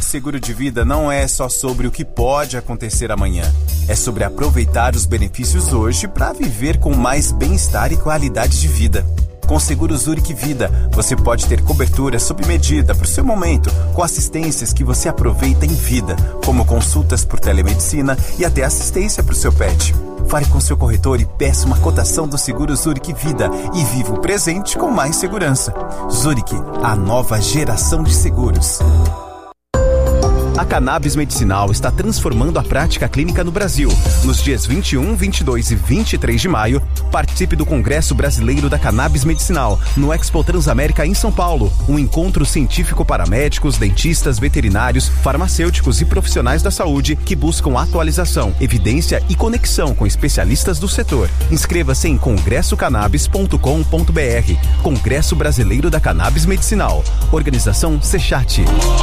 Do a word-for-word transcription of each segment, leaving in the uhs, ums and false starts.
seguro de vida não é só sobre o que pode acontecer amanhã. É sobre aproveitar os benefícios hoje para viver com mais bem-estar e qualidade de vida. Com o seguro Zurich Vida, você pode ter cobertura sob medida para o seu momento, com assistências que você aproveita em vida, como consultas por telemedicina e até assistência para o seu pet. Fale com seu corretor e peça uma cotação do seguro Zurich Vida e viva o presente com mais segurança. Zurich, a nova geração de seguros. A cannabis medicinal está transformando a prática clínica no Brasil. Nos dias vinte e um, vinte e dois e vinte e três de maio, participe do Congresso Brasileiro da Cannabis Medicinal, no Expo Transamérica em São Paulo. Um encontro científico para médicos, dentistas, veterinários, farmacêuticos e profissionais da saúde que buscam atualização, evidência e conexão com especialistas do setor. Inscreva-se em congresso cannabis ponto com ponto b r. Congresso Brasileiro da Cannabis Medicinal. Organização Sechat.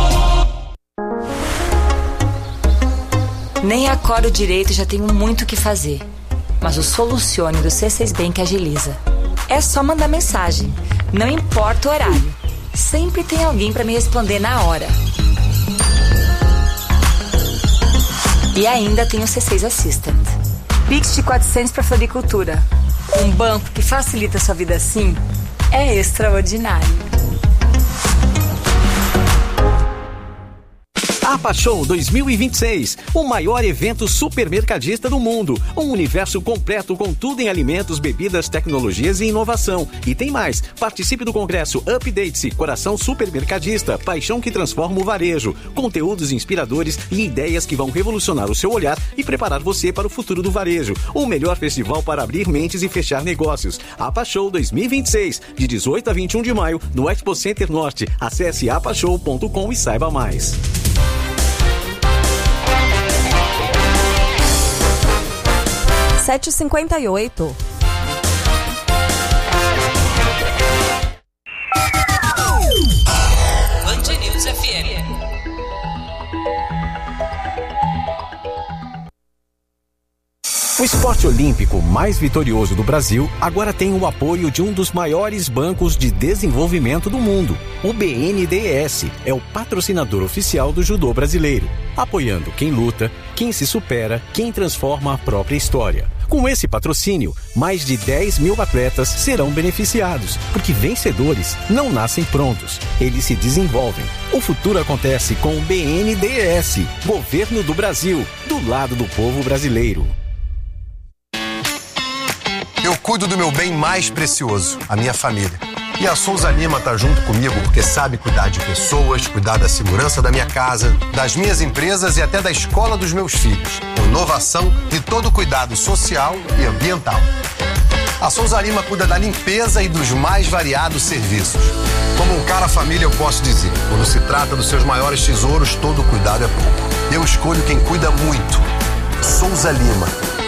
Nem acordo direito e já tenho muito o que fazer. Mas o Solucione do C seis Bank agiliza. É só mandar mensagem. Não importa o horário. Sempre tem alguém para me responder na hora. E ainda tem o C seis Assistant. Pix de quatrocentos para floricultura. Um banco que facilita a sua vida assim é extraordinário. APA Show dois mil e vinte e seis, o maior evento supermercadista do mundo. Um universo completo com tudo em alimentos, bebidas, tecnologias e inovação. E tem mais, participe do congresso Update-se, Coração Supermercadista, paixão que transforma o varejo. Conteúdos inspiradores e ideias que vão revolucionar o seu olhar e preparar você para o futuro do varejo. O melhor festival para abrir mentes e fechar negócios. APA Show dois mil e vinte e seis, de dezoito a vinte e um de maio, no Expo Center Norte. Acesse apa show ponto com e saiba mais. sete e cinquenta e oito. Band News F M. O esporte olímpico mais vitorioso do Brasil agora tem o apoio de um dos maiores bancos de desenvolvimento do mundo. O B N D E S é o patrocinador oficial do judô brasileiro, apoiando quem luta, quem se supera, quem transforma a própria história. Com esse patrocínio, mais de dez mil atletas serão beneficiados, porque vencedores não nascem prontos, eles se desenvolvem. O futuro acontece com o B N D E S, Governo do Brasil, do lado do povo brasileiro. Eu cuido do meu bem mais precioso, a minha família. E a Souza Lima tá junto comigo porque sabe cuidar de pessoas, cuidar da segurança da minha casa, das minhas empresas e até da escola dos meus filhos. Com inovação e todo cuidado social e ambiental. A Souza Lima cuida da limpeza e dos mais variados serviços. Como um cara família, eu posso dizer, quando se trata dos seus maiores tesouros, todo cuidado é pouco. Eu escolho quem cuida muito. Souza Lima.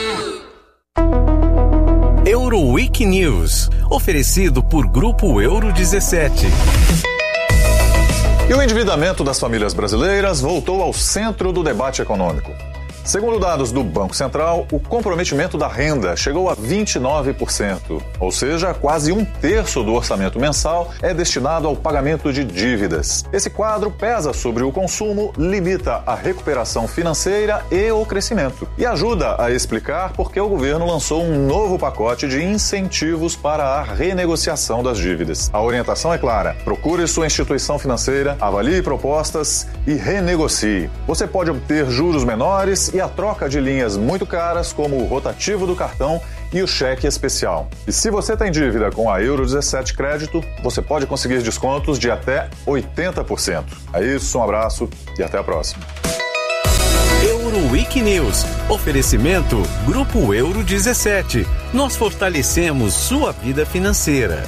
Euroweek News, oferecido por Grupo Euro dezessete. E o endividamento das famílias brasileiras voltou ao centro do debate econômico. Segundo dados do Banco Central, o comprometimento da renda chegou a vinte e nove por cento, ou seja, quase um terço do orçamento mensal é destinado ao pagamento de dívidas. Esse quadro pesa sobre o consumo, limita a recuperação financeira e o crescimento, e ajuda a explicar por que o governo lançou um novo pacote de incentivos para a renegociação das dívidas. A orientação é clara: procure sua instituição financeira, avalie propostas e renegocie. Você pode obter juros menores e a troca de linhas muito caras, como o rotativo do cartão e o cheque especial. E se você tem dívida com a Euro dezessete Crédito, você pode conseguir descontos de até oitenta por cento. É isso, um abraço e até a próxima. Euroweek News. Oferecimento Grupo Euro dezessete. Nós fortalecemos sua vida financeira.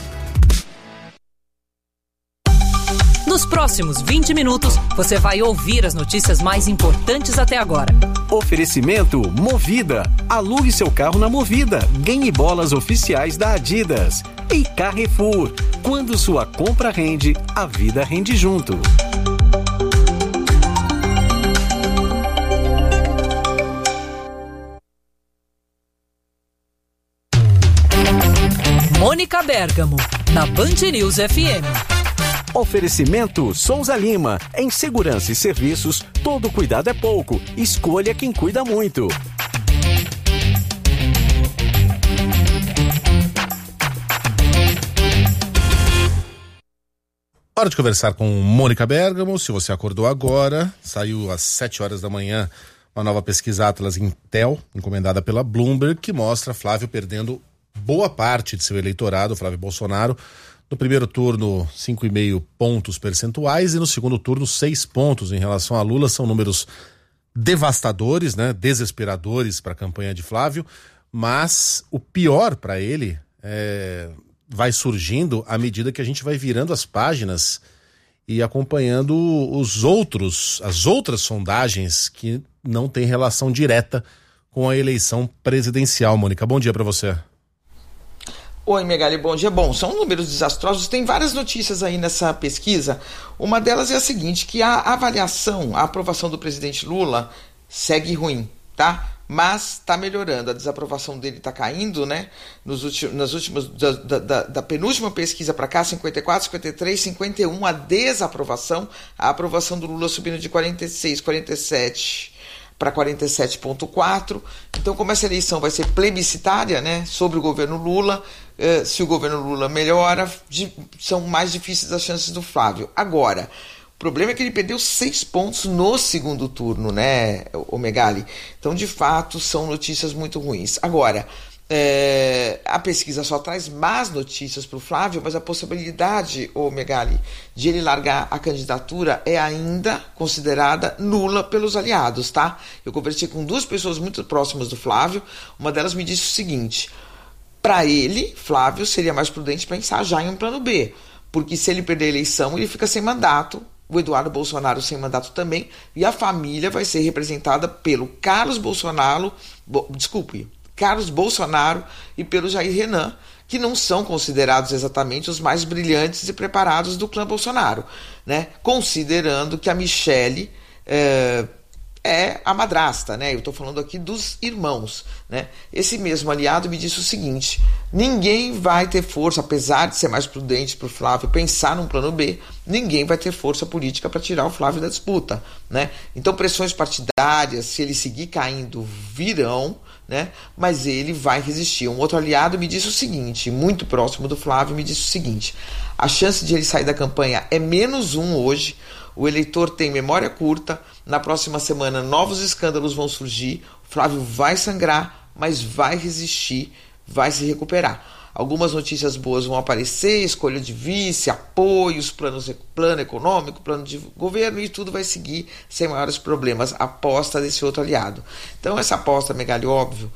Nos próximos vinte minutos, você vai ouvir as notícias mais importantes até agora. Oferecimento Movida. Alugue seu carro na Movida. Ganhe bolas oficiais da Adidas. E Carrefour. Quando sua compra rende, a vida rende junto. Mônica Bergamo, na Band News F M. Oferecimento Souza Lima. Em segurança e serviços, todo cuidado é pouco. Escolha quem cuida muito. Hora de conversar com Mônica Bergamo. Se você acordou agora, saiu às sete horas da manhã uma nova pesquisa Atlas Intel, encomendada pela Bloomberg, que mostra Flávio perdendo boa parte de seu eleitorado, Flávio Bolsonaro. No primeiro turno, cinco vírgula cinco pontos percentuais e no segundo turno, seis pontos em relação a Lula. São números devastadores, né? Desesperadores para a campanha de Flávio, mas o pior para ele é, vai surgindo à medida que a gente vai virando as páginas e acompanhando os outros, as outras sondagens que não têm relação direta com a eleição presidencial. Mônica, bom dia para você. Oi, Megali, bom dia. Bom, são números desastrosos, tem várias notícias aí nessa pesquisa. Uma delas é a seguinte, que a avaliação, a aprovação do presidente Lula segue ruim, tá? Mas está melhorando, a desaprovação dele está caindo, né? Nos últimos, nas últimas, da, da, da penúltima pesquisa para cá, cinquenta e quatro, cinquenta e três, cinquenta e um, a desaprovação, a aprovação do Lula subindo de quarenta e seis, quarenta e sete para quarenta e sete vírgula quatro. Então, como essa eleição vai ser plebiscitária, né, sobre o governo Lula, eh, se o governo Lula melhora, de, são mais difíceis as chances do Flávio. Agora, o problema é que ele perdeu seis pontos no segundo turno, né, o Megali? Então, de fato, são notícias muito ruins. Agora, é, a pesquisa só traz más notícias para o Flávio, mas a possibilidade, o Megali, de ele largar a candidatura é ainda considerada nula pelos aliados, tá? Eu conversei com duas pessoas muito próximas do Flávio, uma delas me disse o seguinte: para ele, Flávio, seria mais prudente pensar já em um plano B, porque se ele perder a eleição, ele fica sem mandato, o Eduardo Bolsonaro sem mandato também, e a família vai ser representada pelo Carlos Bolsonaro, bo, desculpe, Carlos Bolsonaro e pelo Jair Renan, que não são considerados exatamente os mais brilhantes e preparados do clã Bolsonaro, né? Considerando que a Michele é, é a madrasta, né? Eu estou falando aqui dos irmãos, né? Esse mesmo aliado me disse o seguinte: ninguém vai ter força, apesar de ser mais prudente para o Flávio pensar num plano B, ninguém vai ter força política para tirar o Flávio da disputa, né? Então pressões partidárias, se ele seguir caindo, virão, né? Mas ele vai resistir. Um outro aliado me disse o seguinte, muito próximo do Flávio, me disse o seguinte: a chance de ele sair da campanha é menos um hoje, o eleitor tem memória curta, na próxima semana novos escândalos vão surgir, o Flávio vai sangrar, mas vai resistir, vai se recuperar. Algumas notícias boas vão aparecer, escolha de vice, apoios, planos, plano econômico, plano de governo, e tudo vai seguir sem maiores problemas, aposta desse outro aliado. Então essa aposta, Megali, óbvio,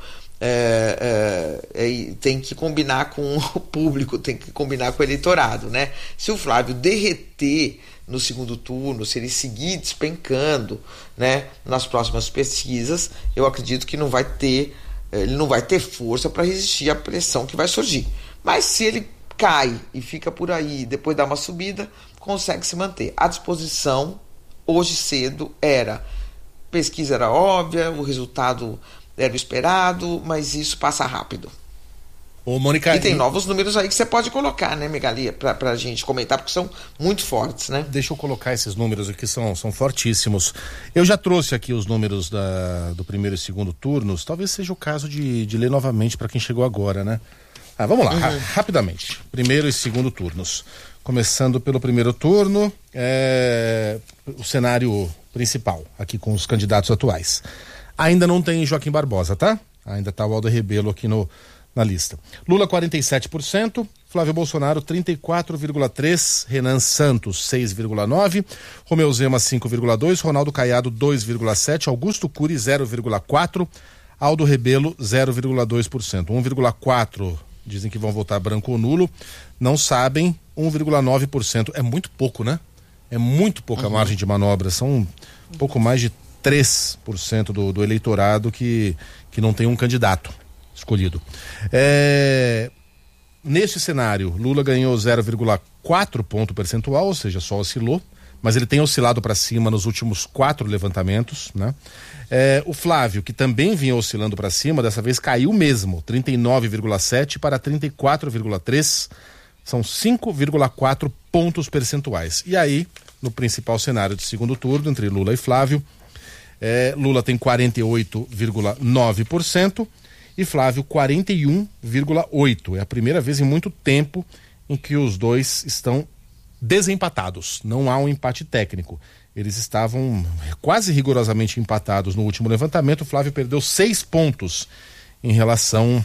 é, é, é, tem que combinar com o público, tem que combinar com o eleitorado, né? Se o Flávio derreter no segundo turno, se ele seguir despencando, né, nas próximas pesquisas, eu acredito que não vai ter ele não vai ter força para resistir à pressão que vai surgir. Mas se ele cai e fica por aí, depois dá uma subida, consegue se manter. A disposição, hoje cedo, era, pesquisa era óbvia, o resultado era o esperado, mas isso passa rápido. Ô, Mônica, e tem novos números aí que você pode colocar, né, Megali, pra, pra gente comentar, porque são muito fortes, né? Deixa eu colocar esses números aqui, são, são fortíssimos. Eu já trouxe aqui os números da, do primeiro e segundo turnos, talvez seja o caso de, de ler novamente para quem chegou agora, né? Ah, vamos lá, uhum. ra- rapidamente. Primeiro e segundo turnos. Começando pelo primeiro turno, é, o cenário principal, aqui com os candidatos atuais. Ainda não tem Joaquim Barbosa, tá? Ainda tá o Aldo Rebelo aqui no na lista. Lula quarenta e sete por cento, Flávio Bolsonaro trinta e quatro vírgula três por cento, Renan Santos seis vírgula nove por cento, Romeu Zema cinco vírgula dois por cento, Ronaldo Caiado dois vírgula sete por cento, Augusto Cury zero vírgula quatro por cento, Aldo Rebelo zero vírgula dois por cento, um vírgula quatro por cento dizem que vão votar branco ou nulo, não sabem, um vírgula nove por cento, é muito pouco, né? É muito pouca uhum. margem de manobra, são um pouco mais de três por cento do, do eleitorado que, que não tem um candidato escolhido. É, neste cenário, Lula ganhou zero vírgula quatro ponto percentual, ou seja, só oscilou, mas ele tem oscilado para cima nos últimos quatro levantamentos, né? É, o Flávio, que também vinha oscilando para cima, dessa vez caiu mesmo, trinta e nove vírgula sete para trinta e quatro vírgula três, São cinco vírgula quatro pontos percentuais. E aí, no principal cenário de segundo turno, entre Lula e Flávio, é, Lula tem quarenta e oito vírgula nove por cento e Flávio quarenta e um vírgula oito por cento. É a primeira vez em muito tempo em que os dois estão desempatados. Não há um empate técnico. Eles estavam quase rigorosamente empatados no último levantamento. O Flávio perdeu seis pontos em relação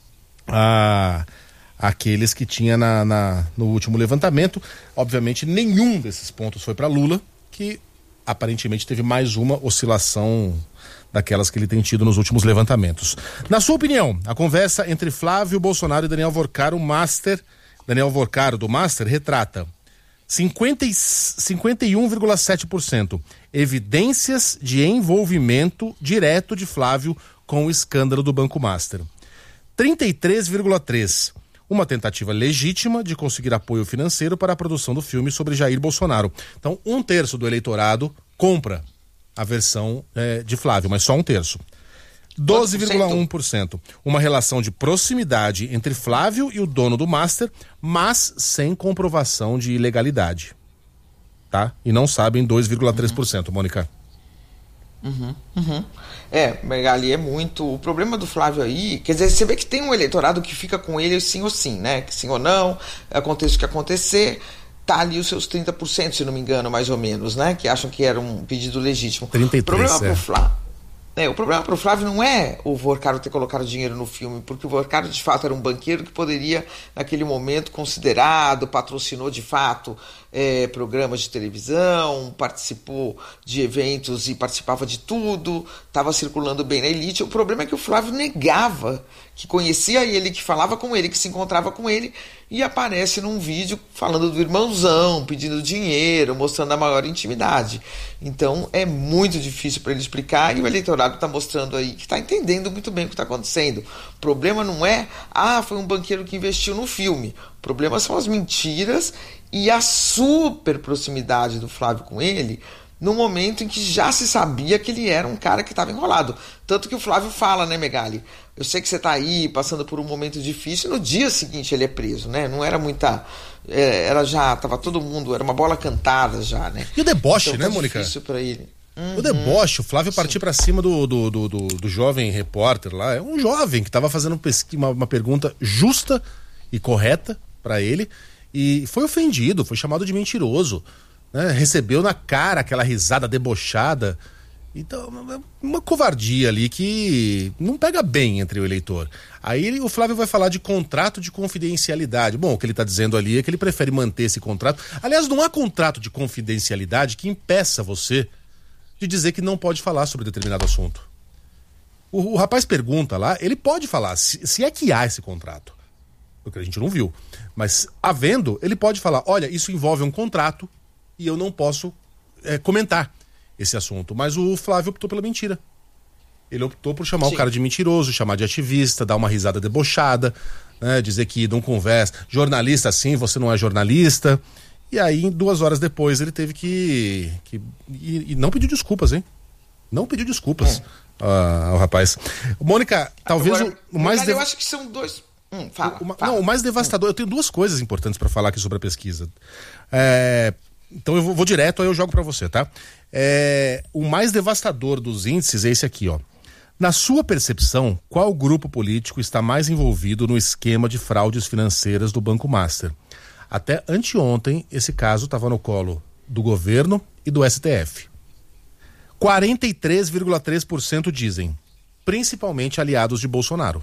a aqueles que tinha na, na, no último levantamento. Obviamente, nenhum desses pontos foi para Lula, que aparentemente teve mais uma oscilação daquelas que ele tem tido nos últimos levantamentos. Na sua opinião, a conversa entre Flávio Bolsonaro e Daniel Vorcaro, Master, Daniel Vorcaro do Master, retrata cinquenta e um vírgula sete por cento evidências de envolvimento direto de Flávio com o escândalo do Banco Master. trinta e três vírgula três por cento uma tentativa legítima de conseguir apoio financeiro para a produção do filme sobre Jair Bolsonaro. Então, um terço do eleitorado compra a versão é, de Flávio, mas só um terço. doze vírgula um por cento uma relação de proximidade entre Flávio e o dono do Master, mas sem comprovação de ilegalidade. Tá? E não sabem dois vírgula três por cento, uhum. Mônica. Uhum, uhum. É, Megali, é muito. O problema do Flávio aí, quer dizer, você vê que tem um eleitorado que fica com ele sim ou sim, né? Que sim ou não, aconteça o que acontecer, tá ali os seus trinta por cento, se não me engano, mais ou menos, né? Que acham que era um pedido legítimo. trinta e três por cento. O problema é. pro Flávio. É, o problema para o Flávio não é o Vorcaro ter colocado dinheiro no filme, porque o Vorcaro de fato era um banqueiro que poderia, naquele momento, considerado, patrocinou de fato é, programas de televisão, participou de eventos e participava de tudo, estava circulando bem na elite. O problema é que o Flávio negava que conhecia ele, que falava com ele, que se encontrava com ele, e aparece num vídeo falando do irmãozão, pedindo dinheiro, mostrando a maior intimidade. Então é muito difícil para ele explicar, e o eleitorado está mostrando aí que está entendendo muito bem o que está acontecendo. O problema não é, ah, foi um banqueiro que investiu no filme. O problema são as mentiras e a super proximidade do Flávio com ele, no momento em que já se sabia que ele era um cara que estava enrolado. Tanto que o Flávio fala, né, Megali? Eu sei que você está aí passando por um momento difícil, no dia seguinte ele é preso, né? Não era muita... Era já, tava todo mundo, era uma bola cantada já, né? E o deboche, então, né, tá Mônica? difícil pra ele. Uhum. O deboche, o Flávio partiu para cima do, do, do, do, do jovem repórter lá. É um jovem que estava fazendo uma, uma pergunta justa e correta para ele, e foi ofendido, foi chamado de mentiroso, né? Recebeu na cara aquela risada debochada. Então, uma covardia ali que não pega bem entre o eleitor. Aí ele, o Flávio vai falar de contrato de confidencialidade. Bom, o que ele está dizendo ali é que ele prefere manter esse contrato. Aliás, não há contrato de confidencialidade que impeça você de dizer que não pode falar sobre determinado assunto. O, o rapaz pergunta lá, ele pode falar, se, se é que há esse contrato. Porque a gente não viu. Mas, havendo, ele pode falar, olha, isso envolve um contrato e eu não posso é, comentar esse assunto. Mas o Flávio optou pela mentira. Ele optou por chamar Sim. o cara de mentiroso, chamar de ativista, dar uma risada debochada, né, dizer que não conversa, jornalista assim, você não é jornalista. E aí, duas horas depois, ele teve que... que e, e não pediu desculpas, hein? Não pediu desculpas é. uh, ao rapaz. Mônica, talvez Agora, o, o mais... Dev... Eu acho que são dois... Hum, fala, o, fala. Não, o mais devastador... Hum. Eu tenho duas coisas importantes para falar aqui sobre a pesquisa. É... Então eu vou, vou direto, aí eu jogo para você, tá? É, o mais devastador dos índices é esse aqui, ó. Na sua percepção, qual grupo político está mais envolvido no esquema de fraudes financeiras do Banco Master? Até anteontem, esse caso estava no colo do governo e do S T F. quarenta e três vírgula três por cento dizem, principalmente aliados de Bolsonaro.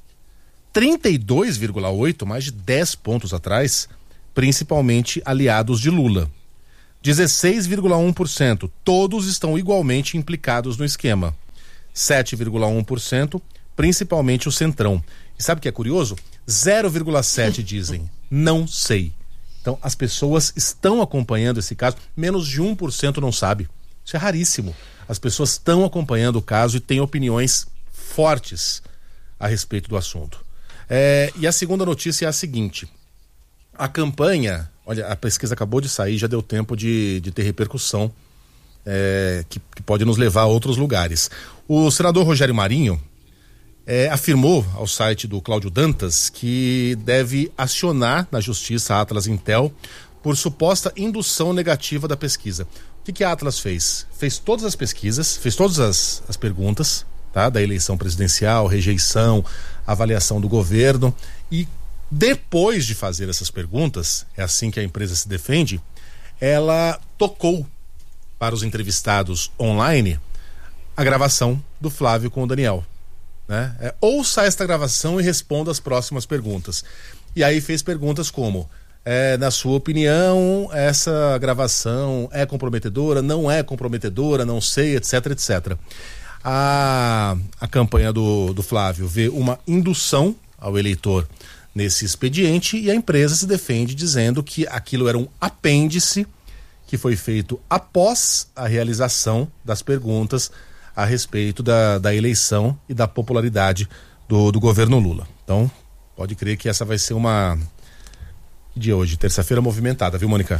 trinta e dois vírgula oito por cento, mais de dez pontos atrás, principalmente aliados de Lula. dezesseis vírgula um por cento, todos estão igualmente implicados no esquema. sete vírgula um por cento, principalmente o Centrão. E sabe o que é curioso? zero vírgula sete por cento dizem, não sei. Então, as pessoas estão acompanhando esse caso, menos de um por cento não sabe. Isso é raríssimo. As pessoas estão acompanhando o caso e têm opiniões fortes a respeito do assunto. É, e a segunda notícia é a seguinte: a campanha, olha, a pesquisa acabou de sair, já deu tempo de, de ter repercussão, é, que, que pode nos levar a outros lugares. O senador Rogério Marinho, é, afirmou ao site do Cláudio Dantas que deve acionar na justiça a Atlas Intel por suposta indução negativa da pesquisa. O que, que a Atlas fez? Fez todas as pesquisas, fez todas as, as perguntas, tá? Da eleição presidencial, rejeição, avaliação do governo, e depois de fazer essas perguntas, é assim que a empresa se defende, ela tocou para os entrevistados online a gravação do Flávio com o Daniel, né? É, ouça esta gravação e responda as próximas perguntas. E aí fez perguntas como: é, na sua opinião, essa gravação é comprometedora, não é comprometedora, não sei, etc, etcétera. A, a campanha do, do Flávio vê uma indução ao eleitor nesse expediente, e a empresa se defende dizendo que aquilo era um apêndice que foi feito após a realização das perguntas a respeito da, da eleição e da popularidade do, do governo Lula. Então, pode crer que essa vai ser uma... Que dia hoje? Terça-feira movimentada, viu, Mônica?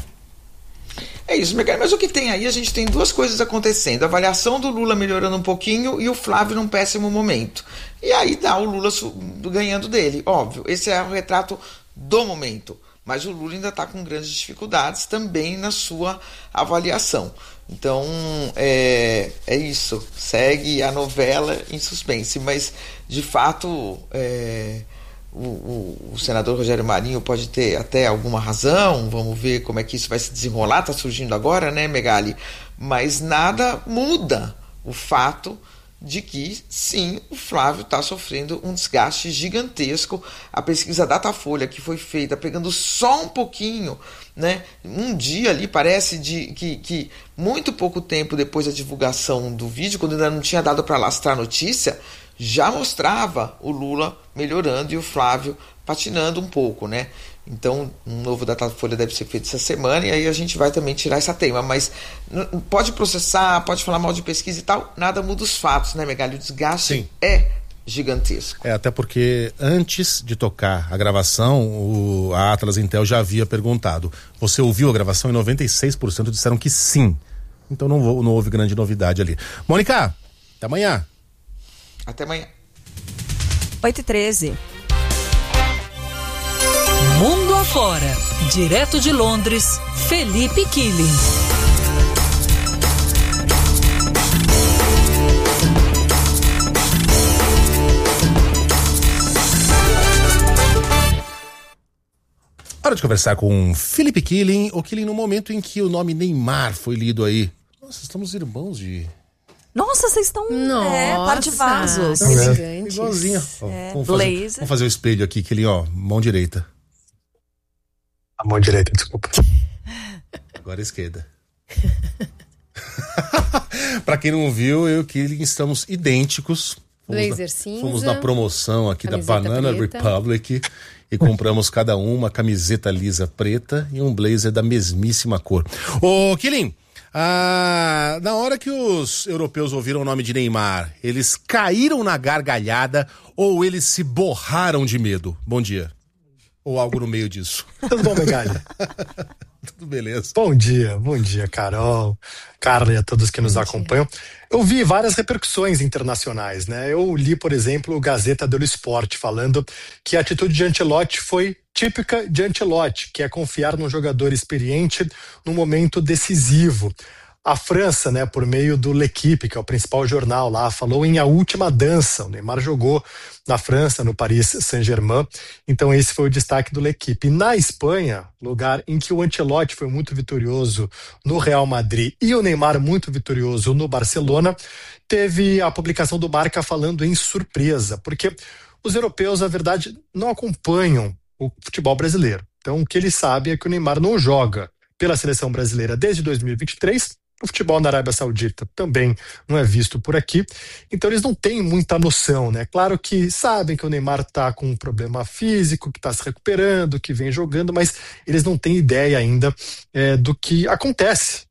É isso, Megali, mas o que tem aí, a gente tem duas coisas acontecendo: a avaliação do Lula melhorando um pouquinho e o Flávio num péssimo momento. E aí dá o Lula ganhando dele, óbvio, esse é o retrato do momento. Mas o Lula ainda está com grandes dificuldades também na sua avaliação. Então, é, é isso, segue a novela em suspense, mas de fato... É, O, o, o senador Rogério Marinho pode ter até alguma razão, vamos ver como é que isso vai se desenrolar, está surgindo agora, né, Megali? Mas nada muda o fato de que, sim, o Flávio está sofrendo um desgaste gigantesco. A pesquisa Datafolha, que foi feita pegando só um pouquinho, né, um dia ali, parece de, que, que muito pouco tempo depois da divulgação do vídeo, quando ainda não tinha dado para lastrar a notícia, já mostrava o Lula melhorando e o Flávio patinando um pouco, né? Então, um novo Datafolha deve ser feito essa semana, e aí a gente vai também tirar essa tema. Mas pode processar, pode falar mal de pesquisa e tal, nada muda os fatos, né, Megali? O desgaste Sim. é gigantesco. É, até porque antes de tocar a gravação, o, a Atlas Intel já havia perguntado: você ouviu a gravação? E noventa e seis por cento disseram que sim. Então não, não houve grande novidade ali. Mônica, até amanhã. Até amanhã. oito e treze. Mundo afora. Direto de Londres, Felipe Killing. Hora de conversar com Felipe Killing. O Killing, no momento em que o nome Neymar foi lido aí. Nossa, estamos irmãos de... Nossa, vocês estão é, par de vasos. É. Igualzinho. É, vamos, fazer, vamos fazer o espelho aqui, que ele, ó, mão direita. A mão direita, desculpa. Agora a esquerda. Pra quem não viu, eu e o Killing estamos idênticos. Fomos Blazer na, cinza. Fomos na promoção aqui da Banana preta. Republic e compramos cada um uma camiseta lisa preta e um blazer da mesmíssima cor. Ô, Killing, Ah, na hora que os europeus ouviram o nome de Neymar, eles caíram na gargalhada ou eles se borraram de medo? Bom dia. Ou algo no meio disso. Tudo bom, Megali? Tudo beleza. Bom dia, bom dia, Carol, Carla e a todos que nos bom acompanham. Dia. Eu vi várias repercussões internacionais, né? Eu li, por exemplo, o Gazeta dello Sport falando que a atitude de Ancelotti foi típica de Ancelotti, que é confiar num jogador experiente num momento decisivo. A França, né, por meio do L'Équipe, que é o principal jornal lá, falou em A Última Dança. O Neymar jogou na França, no Paris Saint-Germain. Então esse foi o destaque do L'Équipe. Na Espanha, lugar em que o Ancelotti foi muito vitorioso no Real Madrid e o Neymar muito vitorioso no Barcelona, teve a publicação do Marca falando em surpresa, porque os europeus, na verdade, não acompanham o futebol brasileiro. Então o que eles sabem é que o Neymar não joga pela seleção brasileira desde dois mil e vinte e três. O futebol na Arábia Saudita também não é visto por aqui, então eles não têm muita noção, né? Claro que sabem que o Neymar tá com um problema físico, que tá se recuperando, que vem jogando, mas eles não têm ideia ainda é, do que acontece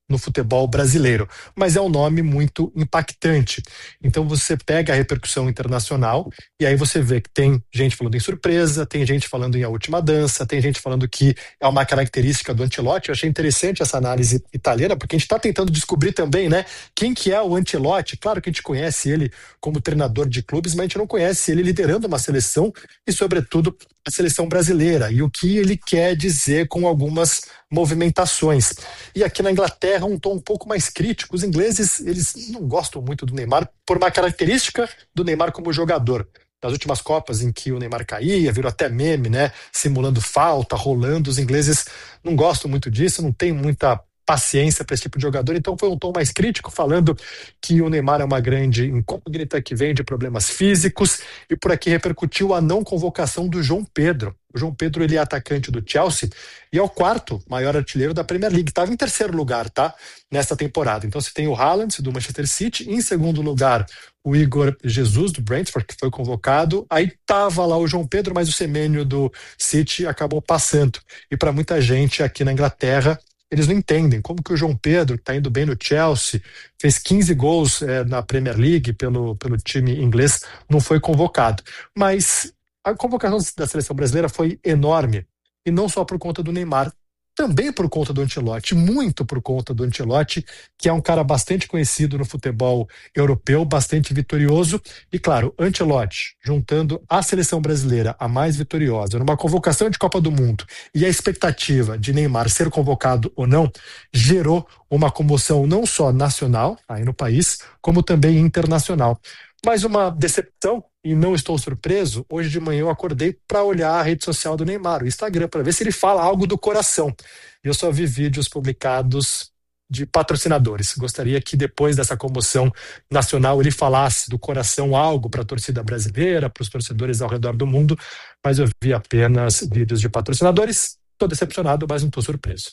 no futebol brasileiro, mas é um nome muito impactante. Então você pega a repercussão internacional e aí você vê que tem gente falando em surpresa, tem gente falando em A Última Dança, tem gente falando que é uma característica do Ancelotti. Eu achei interessante essa análise italiana, porque a gente está tentando descobrir também, né, quem que é o Ancelotti. Claro que a gente conhece ele como treinador de clubes, mas a gente não conhece ele liderando uma seleção e, sobretudo, a seleção brasileira, e o que ele quer dizer com algumas movimentações. E aqui na Inglaterra, um tom um pouco mais crítico. Os ingleses, eles não gostam muito do Neymar por uma característica do Neymar como jogador. Nas últimas Copas em que o Neymar caía, virou até meme, né? Simulando falta, rolando. Os ingleses não gostam muito disso, não tem muita paciência para esse tipo de jogador, então foi um tom mais crítico, falando que o Neymar é uma grande incógnita que vem de problemas físicos, e por aqui repercutiu a não convocação do João Pedro. O João Pedro, ele é atacante do Chelsea e é o quarto maior artilheiro da Premier League, estava em terceiro lugar, tá? Nesta temporada. Então você tem o Haaland do Manchester City, em segundo lugar o Igor Jesus do Brentford, que foi convocado, aí tava lá o João Pedro, mas o Semênio do City acabou passando. E para muita gente aqui na Inglaterra, eles não entendem como que o João Pedro, que está indo bem no Chelsea, fez quinze gols é, na Premier League pelo, pelo time inglês, não foi convocado. Mas a convocação da seleção brasileira foi enorme, e não só por conta do Neymar, também por conta do Ancelotti, muito por conta do Ancelotti, que é um cara bastante conhecido no futebol europeu, bastante vitorioso. E claro, Ancelotti, juntando a seleção brasileira, a mais vitoriosa, numa convocação de Copa do Mundo, e a expectativa de Neymar ser convocado ou não, gerou uma comoção não só nacional, aí no país, como também internacional. Mais uma decepção, e não estou surpreso, hoje de manhã eu acordei para olhar a rede social do Neymar, o Instagram, para ver se ele fala algo do coração. E eu só vi vídeos publicados de patrocinadores. Gostaria que depois dessa comoção nacional ele falasse do coração algo para a torcida brasileira, para os torcedores ao redor do mundo, mas eu vi apenas vídeos de patrocinadores. Estou decepcionado, mas não estou surpreso.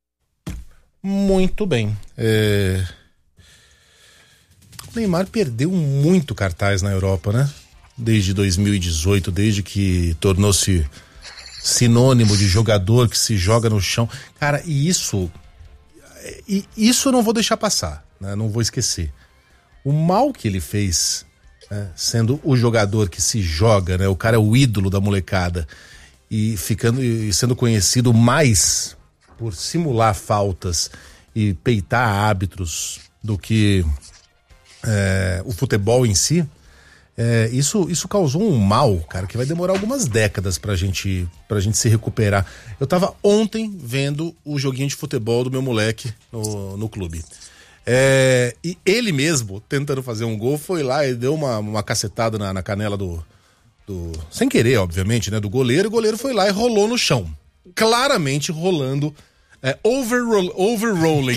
Muito bem. É... O Neymar perdeu muito cartaz na Europa, né? Desde dois mil e dezoito, desde que tornou-se sinônimo de jogador que se joga no chão. Cara, e isso, e isso eu não vou deixar passar, né? Não vou esquecer. O mal que ele fez, né? Sendo o jogador que se joga, né? O cara é o ídolo da molecada e ficando e sendo conhecido mais por simular faltas e peitar árbitros do que é, o futebol em si. É, isso, isso causou um mal, cara, que vai demorar algumas décadas pra gente, pra gente se recuperar. Eu tava ontem vendo o joguinho de futebol do meu moleque no, no clube. É, e ele mesmo, tentando fazer um gol, foi lá e deu uma, uma cacetada na, na canela do, do... sem querer, obviamente, né? Do goleiro. E o goleiro foi lá e rolou no chão. Claramente rolando... É, overroll, overrolling.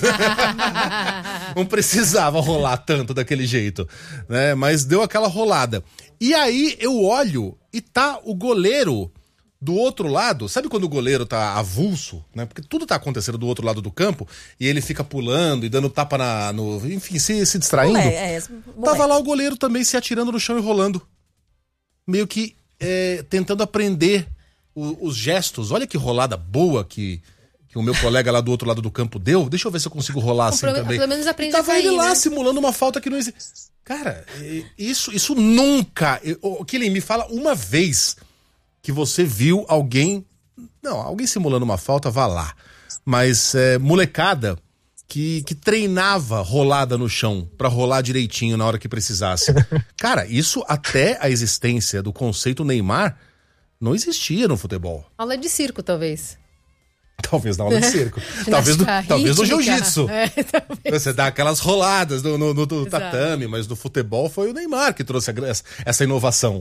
Não precisava rolar tanto daquele jeito, né? Mas deu aquela rolada. E aí eu olho e tá o goleiro do outro lado. Sabe quando o goleiro tá avulso, né? Porque tudo tá acontecendo do outro lado do campo e ele fica pulando e dando tapa na, no, enfim, se, se distraindo. É, é, Tava lá o goleiro também se atirando no chão e rolando. Meio que é, tentando aprender o, os gestos. Olha que rolada boa que... que o meu colega lá do outro lado do campo deu. Deixa eu ver se eu consigo rolar assim pelo, também. Pelo menos aprende e tava a cair, ele lá, né? simulando uma falta que não existe. Cara, isso, isso nunca... Kylian, me fala uma vez que você viu alguém... Não, alguém simulando uma falta, vá lá. Mas é, molecada que, que treinava rolada no chão pra rolar direitinho na hora que precisasse. Cara, isso até a existência do conceito Neymar não existia no futebol. Aula de circo, talvez. Talvez na aula de circo. talvez, do, talvez no jiu-jitsu. É, talvez. Você dá aquelas roladas no, no, no tatame, mas no futebol foi o Neymar que trouxe a, essa inovação.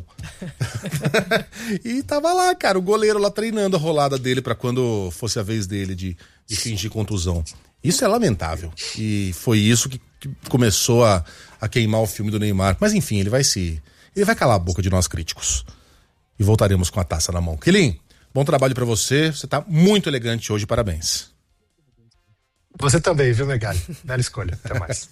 E tava lá, cara, o goleiro lá treinando a rolada dele pra quando fosse a vez dele de, de fingir contusão. Isso é lamentável. E foi isso que, que começou a, a queimar o filme do Neymar. Mas enfim, ele vai se... Ele vai calar a boca de nós críticos. E voltaremos com a taça na mão. Kylian, bom trabalho pra você, você tá muito elegante hoje, parabéns. Você também, viu, Megali? Bela escolha, até mais.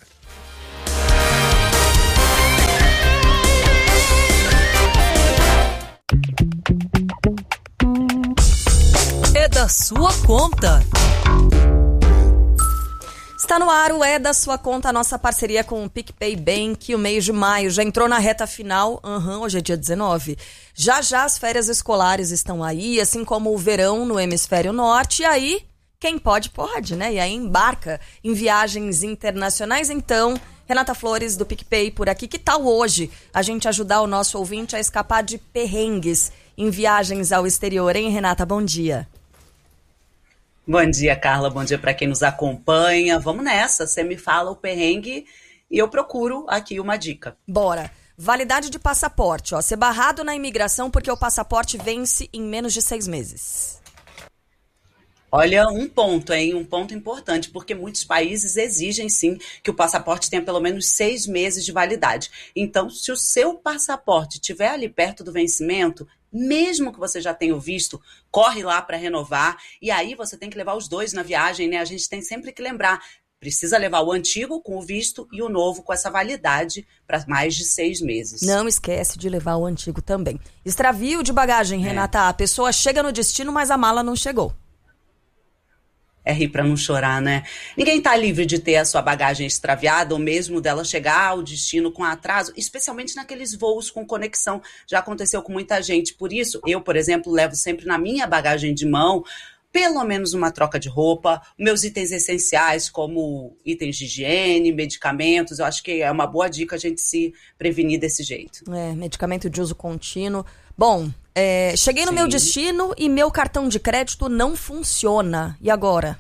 É da sua conta. Está no ar o É da Sua Conta, a nossa parceria com o PicPay Bank. O mês de maio já entrou na reta final. Uhum, hoje é dia dezenove. Já já as férias escolares estão aí, assim como o verão no hemisfério norte. E aí, quem pode, pode, né? E aí embarca em viagens internacionais. Então, Renata Flores, do PicPay, por aqui. Que tal hoje a gente ajudar o nosso ouvinte a escapar de perrengues em viagens ao exterior, hein, Renata? Bom dia. Bom dia, Carla. Bom dia para quem nos acompanha. Vamos nessa. Você me fala o perrengue e eu procuro aqui uma dica. Bora. Validade de passaporte. Ó, ser barrado na imigração porque o passaporte vence em menos de seis meses. Olha, um ponto, hein? Um ponto importante, porque muitos países exigem, sim, que o passaporte tenha pelo menos seis meses de validade. Então, se o seu passaporte estiver ali perto do vencimento, mesmo que você já tenha o visto, corre lá para renovar. E aí você tem que levar os dois na viagem, né? A gente tem sempre que lembrar, precisa levar o antigo com o visto e o novo com essa validade para mais de seis meses. Não esquece de levar o antigo também. Extravio de bagagem, é. Renata. A pessoa chega no destino, mas a mala não chegou. É rir para não chorar, né? Ninguém tá livre de ter a sua bagagem extraviada ou mesmo dela chegar ao destino com atraso, especialmente naqueles voos com conexão. Já aconteceu com muita gente. Por isso, eu, por exemplo, levo sempre na minha bagagem de mão pelo menos uma troca de roupa, meus itens essenciais como itens de higiene, medicamentos. Eu acho que é uma boa dica a gente se prevenir desse jeito. É, medicamento de uso contínuo. Bom, é, cheguei no Sim. meu destino e meu cartão de crédito não funciona. E agora?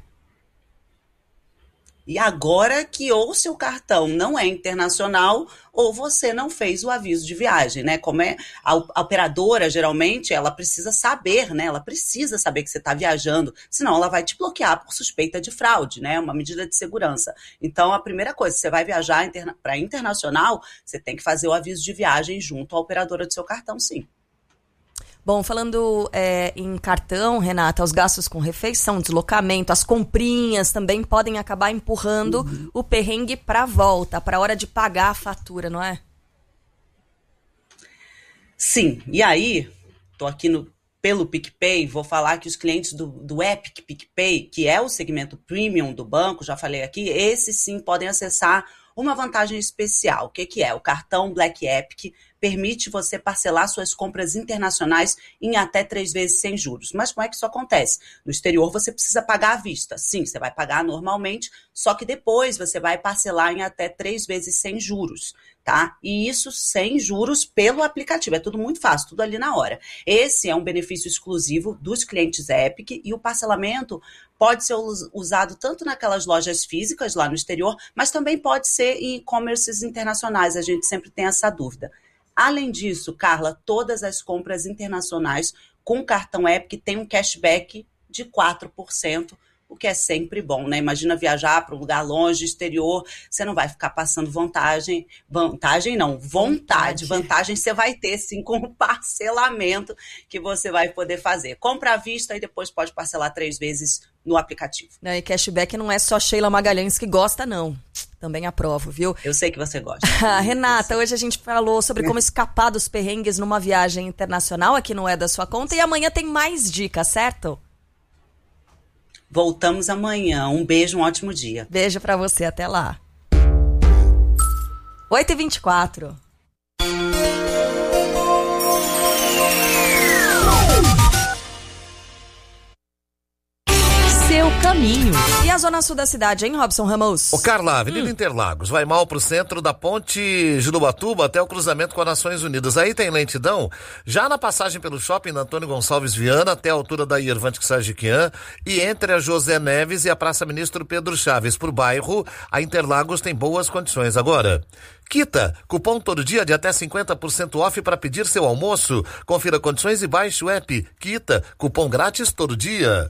E agora que ou seu cartão não é internacional ou você não fez o aviso de viagem, né? Como é a, a operadora, geralmente, ela precisa saber, né? Ela precisa saber que você está viajando, senão ela vai te bloquear por suspeita de fraude, né? Uma medida de segurança. Então, a primeira coisa, você vai viajar interna- para internacional, você tem que fazer o aviso de viagem junto à operadora do seu cartão, sim. Bom, falando é, em cartão, Renata, os gastos com refeição, deslocamento, as comprinhas também podem acabar empurrando uhum. o perrengue para a volta, para a hora de pagar a fatura, não é? Sim, e aí, tô aqui no, pelo PicPay, vou falar que os clientes do, do Epic PicPay, que é o segmento premium do banco, já falei aqui, esses sim podem acessar uma vantagem especial. O que, que é? O cartão Black Epic permite você parcelar suas compras internacionais em até três vezes sem juros. Mas como é que isso acontece? No exterior você precisa pagar à vista. Sim, você vai pagar normalmente, só que depois você vai parcelar em até três vezes sem juros, tá? E isso sem juros pelo aplicativo. É tudo muito fácil, tudo ali na hora. Esse é um benefício exclusivo dos clientes Epic e o parcelamento pode ser usado tanto naquelas lojas físicas lá no exterior, mas também pode ser em e-commerces internacionais. A gente sempre tem essa dúvida. Além disso, Carla, todas as compras internacionais com cartão Epic têm um cashback de quatro por cento, o que é sempre bom, né? Imagina viajar para um lugar longe, exterior, você não vai ficar passando vantagem, vantagem não, vontade, vantagem você vai ter sim com o parcelamento que você vai poder fazer. Compra à vista e depois pode parcelar três vezes no aplicativo. E cashback não é só Sheila Magalhães que gosta, não. Também aprovo, viu? Eu sei que você gosta. Renata, hoje a gente falou sobre como escapar dos perrengues numa viagem internacional, aqui não é da sua conta, e amanhã tem mais dicas, certo? Voltamos amanhã. Um beijo, um ótimo dia. Beijo pra você, até lá. oito e vinte e quatro. Seu caminho. E a zona sul da cidade, hein, Robson Ramos? Ô, Carla, Avenida hum. Interlagos, vai mal pro centro da ponte Jurubatuba até o cruzamento com as Nações Unidas. Aí tem lentidão, já na passagem pelo shopping da Antônio Gonçalves Viana até a altura da Irvante Sajiquian e entre a José Neves e a Praça Ministro Pedro Chaves. Por bairro, a Interlagos tem boas condições. Agora, Quita, cupom todo dia de até cinquenta por cento off para pedir seu almoço. Confira condições e baixe o app. Quita, cupom grátis todo dia.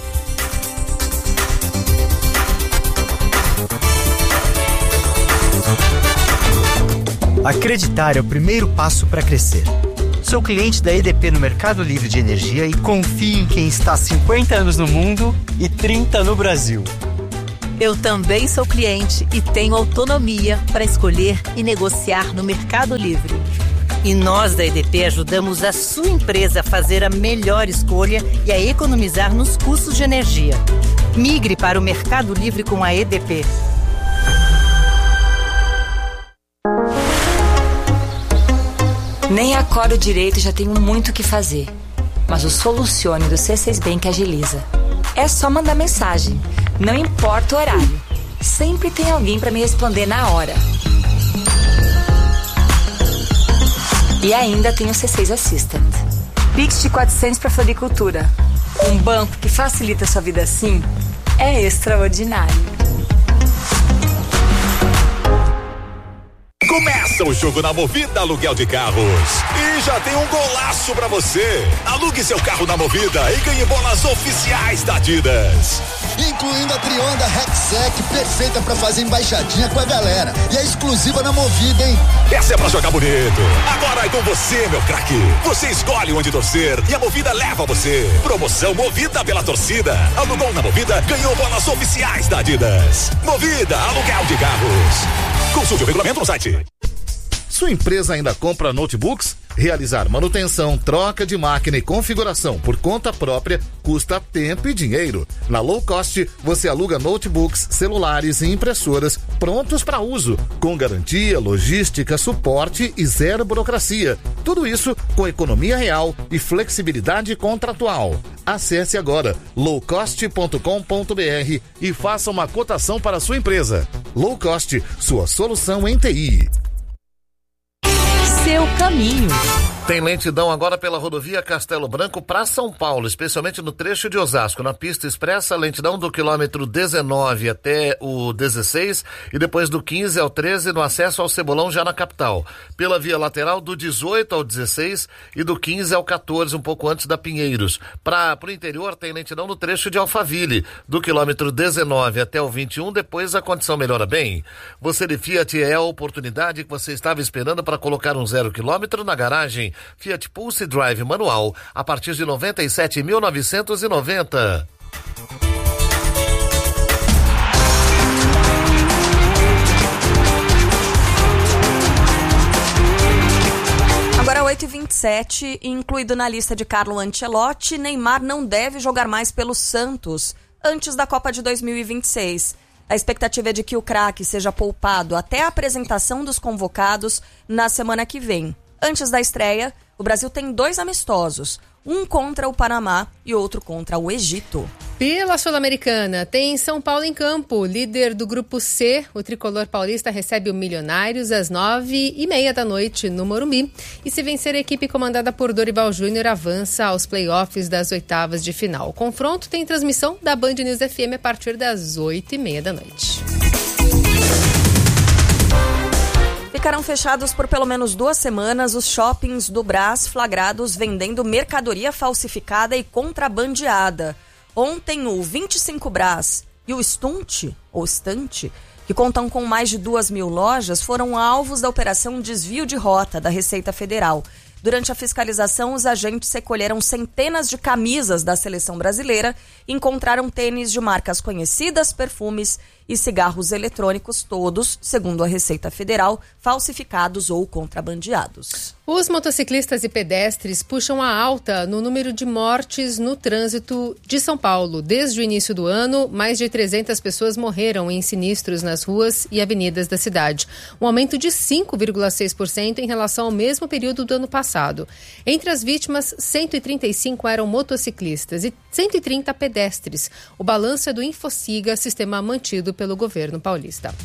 Acreditar é o primeiro passo para crescer. Sou cliente da E D P no Mercado Livre de Energia e confio em quem está há cinquenta anos no mundo e trinta no Brasil. Eu também sou cliente e tenho autonomia para escolher e negociar no Mercado Livre. E nós da E D P ajudamos a sua empresa a fazer a melhor escolha e a economizar nos custos de energia. Migre para o Mercado Livre com a E D P. Nem acordo direito e já tenho muito o que fazer. Mas o Solucione do C seis Bank agiliza. É só mandar mensagem. Não importa o horário. Sempre tem alguém para me responder na hora. E ainda tem o C seis Assistant. Pix de quatrocentos para floricultura. Um banco que facilita a sua vida assim é extraordinário. Começa o jogo na Movida Aluguel de Carros. E já tem um golaço pra você. Alugue seu carro na Movida e ganhe bolas oficiais da Adidas. Incluindo a Trionda Rexec, perfeita pra fazer embaixadinha com a galera. E é exclusiva na Movida, hein? Essa é pra jogar bonito. Agora é com você, meu craque. Você escolhe onde torcer e a Movida leva você. Promoção Movida pela torcida. Alugou na Movida, ganhou bolas oficiais da Adidas. Movida Aluguel de Carros. Consulte o regulamento no site. Sua empresa ainda compra notebooks? Realizar manutenção, troca de máquina e configuração por conta própria custa tempo e dinheiro. Na Low Cost, você aluga notebooks, celulares e impressoras prontos para uso, com garantia, logística, suporte e zero burocracia. Tudo isso com economia real e flexibilidade contratual. Acesse agora low cost ponto com ponto b r e faça uma cotação para a sua empresa. Low Cost, sua solução em T I. Seu caminho. Tem lentidão agora pela rodovia Castelo Branco para São Paulo, especialmente no trecho de Osasco. Na pista expressa, lentidão do quilômetro dezenove até o dezesseis e depois do quinze ao treze no acesso ao Cebolão já na capital. Pela via lateral do dezoito ao dezesseis e do quinze ao quatorze, um pouco antes da Pinheiros. Para o interior tem lentidão no trecho de Alphaville, do quilômetro dezenove até o vinte e um, depois a condição melhora bem. Você de Fiat é a oportunidade que você estava esperando para colocar um zero quilômetro na garagem. Fiat Pulse Drive manual a partir de noventa e sete mil novecentos e noventa. Agora oito e vinte e sete, incluído na lista de Carlo Ancelotti, Neymar não deve jogar mais pelo Santos antes da Copa de dois mil e vinte e seis. A expectativa é de que o craque seja poupado até a apresentação dos convocados na semana que vem. Antes da estreia, o Brasil tem dois amistosos, um contra o Panamá e outro contra o Egito. Pela Sul-Americana, tem São Paulo em campo, líder do Grupo C. O tricolor paulista recebe o Milionários às nove e meia da noite no Morumbi. E se vencer, a equipe comandada por Dorival Júnior avança aos playoffs das oitavas de final. O confronto tem transmissão da Band News F M a partir das oito e meia da noite. Ficarão fechados por pelo menos duas semanas os shoppings do Brás flagrados vendendo mercadoria falsificada e contrabandeada. Ontem, o vinte e cinco Brás e o Stunt, ou Estante, que contam com mais de duas mil lojas, foram alvos da Operação Desvio de Rota da Receita Federal. Durante a fiscalização, os agentes recolheram centenas de camisas da seleção brasileira e encontraram tênis de marcas conhecidas, perfumes e cigarros eletrônicos, todos, segundo a Receita Federal, falsificados ou contrabandeados. Os motociclistas e pedestres puxam a alta no número de mortes no trânsito de São Paulo. Desde o início do ano, mais de trezentas pessoas morreram em sinistros nas ruas e avenidas da cidade. Um aumento de cinco vírgula seis por cento em relação ao mesmo período do ano passado. Entre as vítimas, cento e trinta e cinco eram motociclistas e cento e trinta pedestres. O balanço é do Infociga, sistema mantido pelo governo paulista.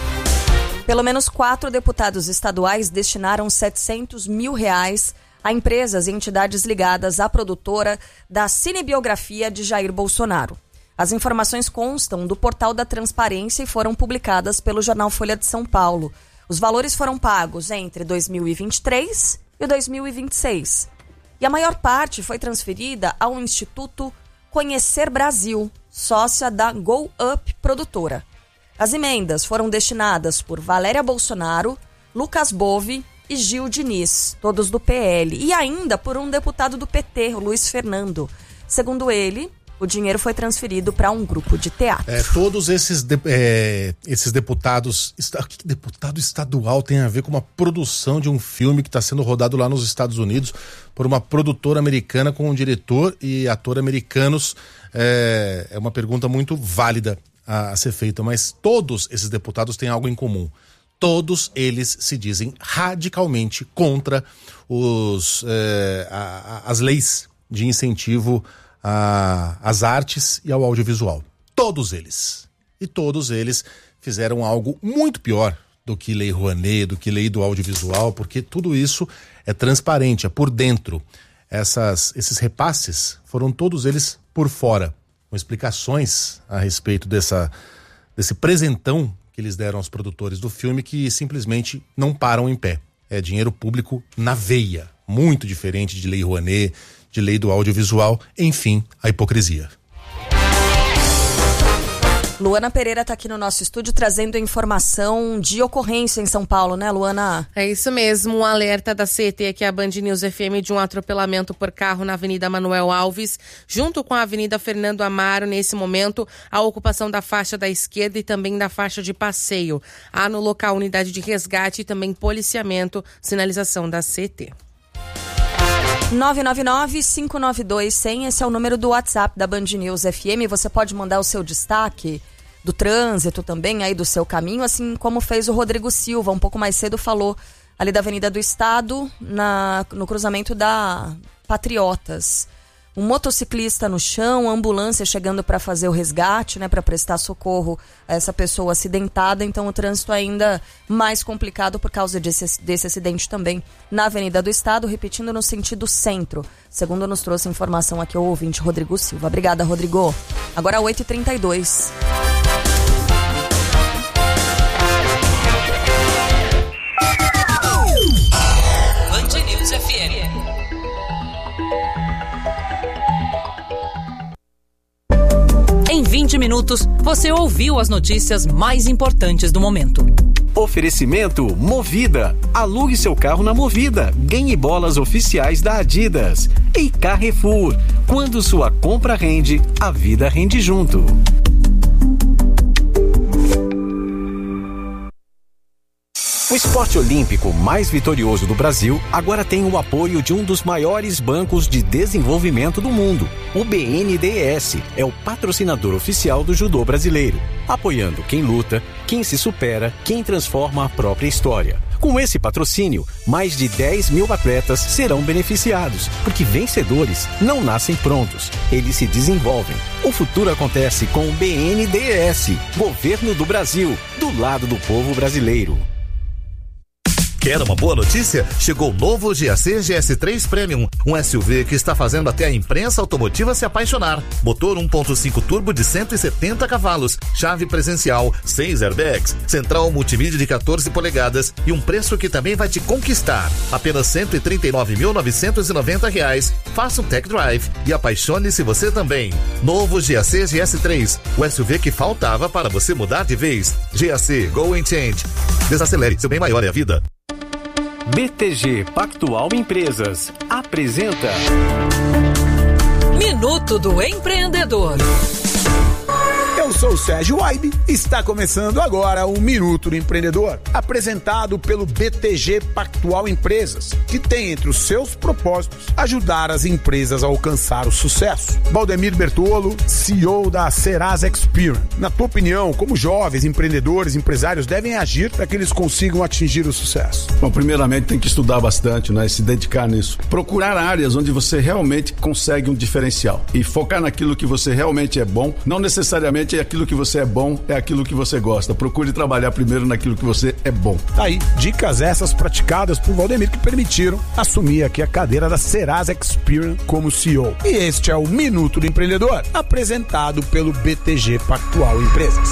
Pelo menos quatro deputados estaduais destinaram setecentos mil reais a empresas e entidades ligadas à produtora da cinebiografia de Jair Bolsonaro. As informações constam do portal da Transparência e foram publicadas pelo jornal Folha de São Paulo. Os valores foram pagos entre dois mil e vinte e três e dois mil e vinte e seis. E a maior parte foi transferida ao Instituto Conhecer Brasil, sócia da Go Up Produtora. As emendas foram destinadas por Valéria Bolsonaro, Lucas Bove e Gil Diniz, todos do P L, e ainda por um deputado do P T, o Luiz Fernando. Segundo ele, o dinheiro foi transferido para um grupo de teatro. É, todos esses, de, é, esses deputados... O que deputado estadual tem a ver com uma produção de um filme que está sendo rodado lá nos Estados Unidos por uma produtora americana com um diretor e ator americanos? É, é uma pergunta muito válida a, a ser feita, mas todos esses deputados têm algo em comum. todos eles se dizem radicalmente contra os, eh, a, a, as leis de incentivo a, às artes e ao audiovisual. Todos eles. E todos eles fizeram algo muito pior do que Lei Rouanet, do que Lei do Audiovisual, porque tudo isso é transparente, é por dentro. Essas, esses repasses foram todos eles por fora, com explicações a respeito dessa, desse presentão que eles deram aos produtores do filme, que simplesmente não param em pé. É dinheiro público na veia, muito diferente de Lei Rouanet, de Lei do Audiovisual, enfim, a hipocrisia. Luana Pereira está aqui no nosso estúdio trazendo informação de ocorrência em São Paulo, né, Luana? É isso mesmo, um alerta da C E T aqui, a Band News F M, de um atropelamento por carro na Avenida Manuel Alves, junto com a Avenida Fernando Amaro. Nesse momento, a ocupação da faixa da esquerda e também da faixa de passeio. Há no local unidade de resgate e também policiamento, sinalização da C E T. nove nove nove, cinco nove dois, zero zero, esse é o número do WhatsApp da Band News F M. Você pode mandar o seu destaque do trânsito também, aí do seu caminho, assim como fez o Rodrigo Silva, um pouco mais cedo falou ali da Avenida do Estado, na, no cruzamento da Patriotas. Um motociclista no chão, ambulância chegando para fazer o resgate, né, para prestar socorro a essa pessoa acidentada. Então o trânsito ainda mais complicado por causa desse, desse acidente também na Avenida do Estado, repetindo no sentido centro, segundo nos trouxe informação aqui o ouvinte Rodrigo Silva. Obrigada, Rodrigo. Agora oito e trinta e dois. Band News F M. Em vinte minutos, você ouviu as notícias mais importantes do momento. Oferecimento Movida. Alugue seu carro na Movida. Ganhe bolas oficiais da Adidas. E Carrefour. Quando sua compra rende, a vida rende junto. O esporte olímpico mais vitorioso do Brasil agora tem o apoio de um dos maiores bancos de desenvolvimento do mundo. O B N D E S é o patrocinador oficial do judô brasileiro, apoiando quem luta, quem se supera, quem transforma a própria história. Com esse patrocínio, mais de dez mil atletas serão beneficiados, porque vencedores não nascem prontos, eles se desenvolvem. O futuro acontece com o B N D E S, Governo do Brasil, do lado do povo brasileiro. Quer uma boa notícia? Chegou o novo G A C G S três Premium, um S U V que está fazendo até a imprensa automotiva se apaixonar. Motor um ponto cinco turbo de cento e setenta cavalos, chave presencial, seis airbags, central multimídia de quatorze polegadas e um preço que também vai te conquistar. Apenas cento e trinta e nove mil novecentos e noventa reais. Faça um tech drive e apaixone-se você também. Novo G A C G S três, o S U V que faltava para você mudar de vez. G A C Go and Change. Desacelere, seu bem maior é a vida. B T G Pactual Empresas apresenta Minuto do Empreendedor. Eu sou o Sérgio Waibe e está começando agora o Minuto do Empreendedor, apresentado pelo B T G Pactual Empresas, que tem entre os seus propósitos ajudar as empresas a alcançar o sucesso. Valdemir Bertolo, C E O da Serasa Experian. Na tua opinião, como jovens empreendedores, empresários devem agir para que eles consigam atingir o sucesso? Bom, primeiramente tem que estudar bastante, né? Se dedicar nisso. Procurar áreas onde você realmente consegue um diferencial e focar naquilo que você realmente é bom, não necessariamente é aquilo que você é bom, é aquilo que você gosta. Procure trabalhar primeiro naquilo que você é bom. Tá aí, dicas essas praticadas por Valdemir que permitiram assumir aqui a cadeira da Serasa Experian como C E O. E este é o Minuto do Empreendedor, apresentado pelo B T G Pactual Empresas.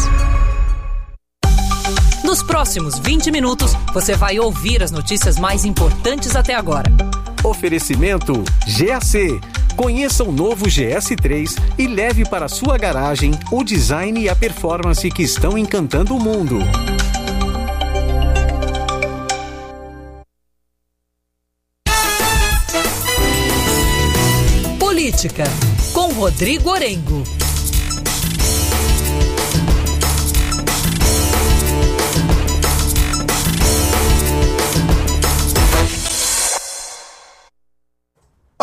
Nos próximos vinte minutos, você vai ouvir as notícias mais importantes até agora. Oferecimento G A C. Conheça o novo G S três e leve para sua garagem o design e a performance que estão encantando o mundo. Política, com Rodrigo Orengo.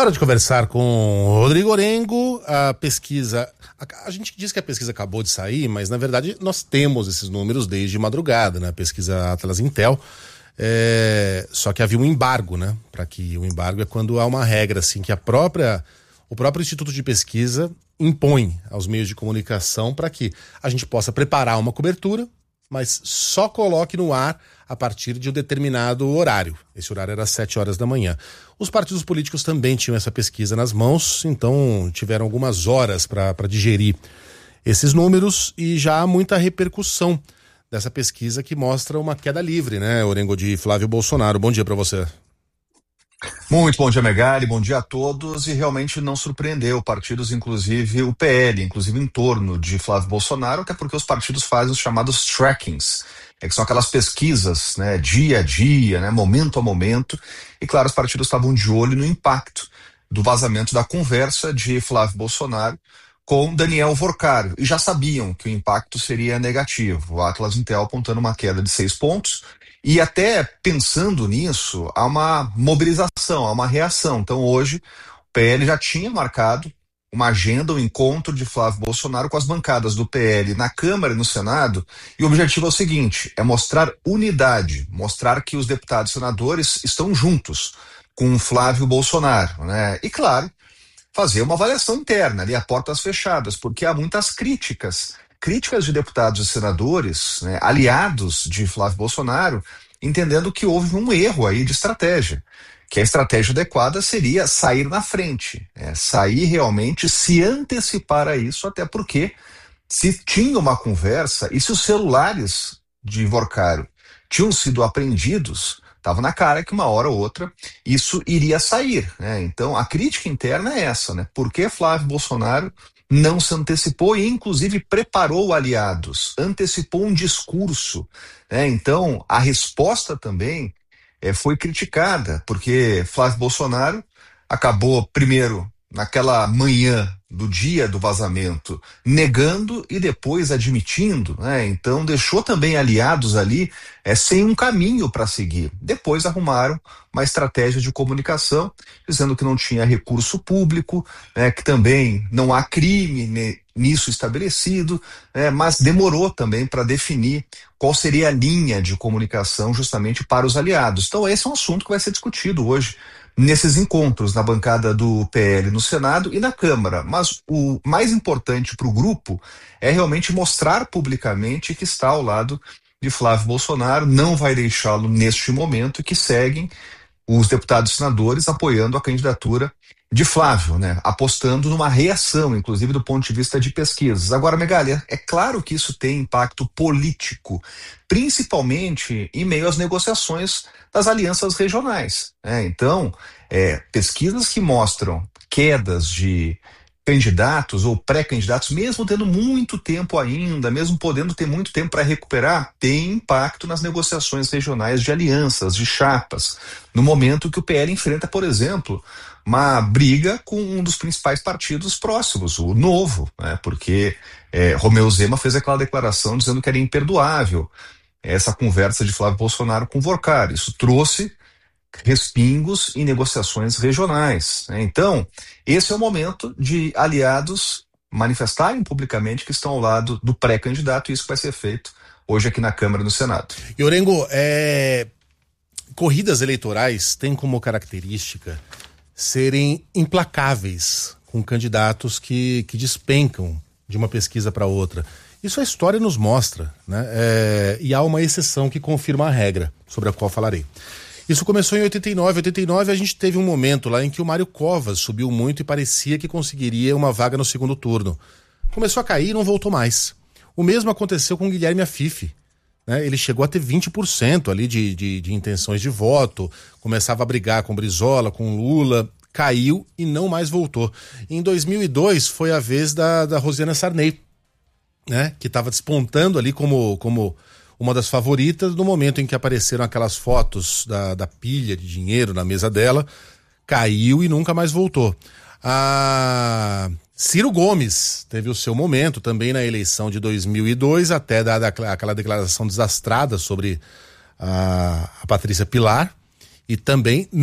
Hora de conversar com o Rodrigo Orengo. A pesquisa, a, a gente diz que a pesquisa acabou de sair, mas na verdade nós temos esses números desde madrugada, né? A pesquisa Atlas Intel, é, só que havia um embargo, né? Para que o embargo é quando há uma regra assim que a própria, o próprio Instituto de Pesquisa impõe aos meios de comunicação para que a gente possa preparar uma cobertura, mas só coloque no ar a partir de um determinado horário. Esse horário era às sete horas da manhã. Os partidos políticos também tinham essa pesquisa nas mãos, então tiveram algumas horas para digerir esses números e já há muita repercussão dessa pesquisa que mostra uma queda livre, né, Orengo, de Flávio Bolsonaro. Bom dia para você. Muito bom dia, Megali, bom dia a todos, e realmente não surpreendeu partidos, inclusive o P L, inclusive em torno de Flávio Bolsonaro, até porque os partidos fazem os chamados trackings, é que são aquelas pesquisas, né, dia a dia, né, momento a momento, e claro, os partidos estavam de olho no impacto do vazamento da conversa de Flávio Bolsonaro com Daniel Vorcário, e já sabiam que o impacto seria negativo, o Atlas Intel apontando uma queda de seis pontos, e até pensando nisso, há uma mobilização, há uma reação. Então hoje o P L já tinha marcado uma agenda, um encontro de Flávio Bolsonaro com as bancadas do P L na Câmara e no Senado, e o objetivo é o seguinte, é mostrar unidade, mostrar que os deputados e senadores estão juntos com Flávio Bolsonaro, né? E claro, fazer uma avaliação interna ali a portas fechadas, porque há muitas críticas críticas de deputados e senadores, né, aliados de Flávio Bolsonaro, entendendo que houve um erro aí de estratégia, que a estratégia adequada seria sair na frente, né, sair realmente, se antecipar a isso, até porque se tinha uma conversa e se os celulares de Vorcário tinham sido apreendidos, estava na cara que uma hora ou outra isso iria sair, né? Então a crítica interna é essa, né? Por que Flávio Bolsonaro não se antecipou e inclusive preparou aliados, antecipou um discurso, né? Então a resposta também é, foi criticada, porque Flávio Bolsonaro acabou primeiro naquela manhã do dia do vazamento, negando e depois admitindo, né? Então deixou também aliados ali é, sem um caminho para seguir. Depois arrumaram uma estratégia de comunicação, dizendo que não tinha recurso público, né, que também não há crime né, nisso estabelecido, né, mas demorou também para definir qual seria a linha de comunicação justamente para os aliados. Então esse é um assunto que vai ser discutido hoje nesses encontros na bancada do P L no Senado e na Câmara, mas o mais importante para o grupo é realmente mostrar publicamente que está ao lado de Flávio Bolsonaro, não vai deixá-lo neste momento e que seguem os deputados e senadores apoiando a candidatura de Flávio, né, apostando numa reação, inclusive do ponto de vista de pesquisas. Agora, Megali, é claro que isso tem impacto político, principalmente em meio às negociações das alianças regionais, né? Então, é, pesquisas que mostram quedas de candidatos ou pré-candidatos, mesmo tendo muito tempo ainda, mesmo podendo ter muito tempo para recuperar, tem impacto nas negociações regionais de alianças, de chapas, no momento que o P L enfrenta, por exemplo, uma briga com um dos principais partidos próximos, o Novo, né? Porque é, Romeu Zema fez aquela declaração dizendo que era imperdoável essa conversa de Flávio Bolsonaro com Vorcário. Isso trouxe respingos em negociações regionais, né? Então, esse é o momento de aliados manifestarem publicamente que estão ao lado do pré-candidato, e isso vai ser feito hoje aqui na Câmara e no Senado. E Orengo, é... corridas eleitorais têm como característica serem implacáveis com candidatos que, que despencam de uma pesquisa para outra. Isso a história nos mostra, né? É... E há uma exceção que confirma a regra, sobre a qual falarei. Isso começou em oitenta e nove. Em oitenta e nove a gente teve um momento lá em que o Mário Covas subiu muito e parecia que conseguiria uma vaga no segundo turno. Começou a cair e não voltou mais. O mesmo aconteceu com o Guilherme Afife, né? Ele chegou a ter vinte por cento ali de, de, de intenções de voto, começava a brigar com Brizola, com Lula, caiu e não mais voltou. Em dois mil e dois foi a vez da, da Rosiana Sarney, né? Que estava despontando ali como... como uma das favoritas. No momento em que apareceram aquelas fotos da, da pilha de dinheiro na mesa dela, caiu e nunca mais voltou. A Ciro Gomes teve o seu momento também na eleição de dois mil e dois, até dada aquela declaração desastrada sobre a, a Patrícia Pilar, e também